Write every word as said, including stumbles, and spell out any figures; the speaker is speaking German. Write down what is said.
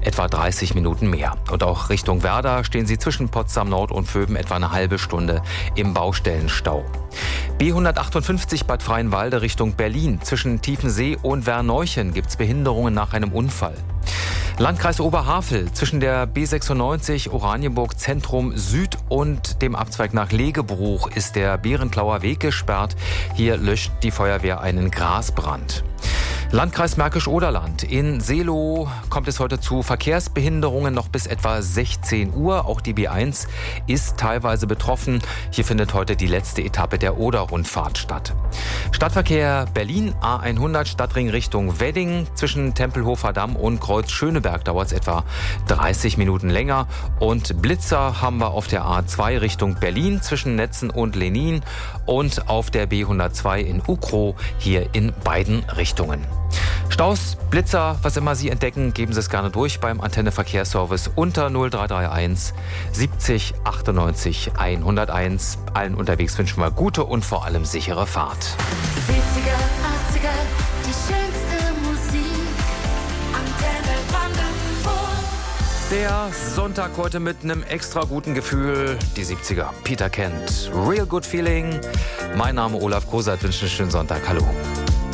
etwa dreißig Minuten mehr. Und auch Richtung Werder stehen Sie zwischen Potsdam Nord und Vöben etwa eine halbe Stunde im Baustellenstau. B hundertachtundfünfzig Bad Freienwalde Richtung Berlin. Zwischen Tiefensee und Werneuchen gibt es Behinderungen nach einem Unfall. Landkreis Oberhavel zwischen der B sechsundneunzig Oranienburg Zentrum Süd und dem Abzweig nach Legebruch ist der Bärenklauer Weg gesperrt. Hier löscht die Feuerwehr einen Grasbrand. Landkreis Märkisch-Oderland. In Seelow kommt es heute zu Verkehrsbehinderungen noch bis etwa sechzehn Uhr. Auch die B eins ist teilweise betroffen. Hier findet heute die letzte Etappe der Oder-Rundfahrt statt. Stadtverkehr Berlin A hundert Stadtring Richtung Wedding. Zwischen Tempelhofer Damm und Kreuz Schöneberg dauert es etwa dreißig Minuten länger. Und Blitzer haben wir auf der A zwei Richtung Berlin zwischen Netzen und Lenin und auf der B hundertzwei in Ukrow hier in beiden Richtungen. Staus, Blitzer, was immer Sie entdecken, geben Sie es gerne durch beim Antenne Verkehrsservice unter null drei drei eins siebzig achtundneunzig hunderteins. Allen unterwegs wünschen wir gute und vor allem sichere Fahrt. siebziger, achtziger, die schönste Musik. Antenne Brandenburg. Der Sonntag heute mit einem extra guten Gefühl. Die siebziger. Peter Kent, Real Good Feeling. Mein Name Olaf Kosert, wünsche einen schönen Sonntag. Hallo.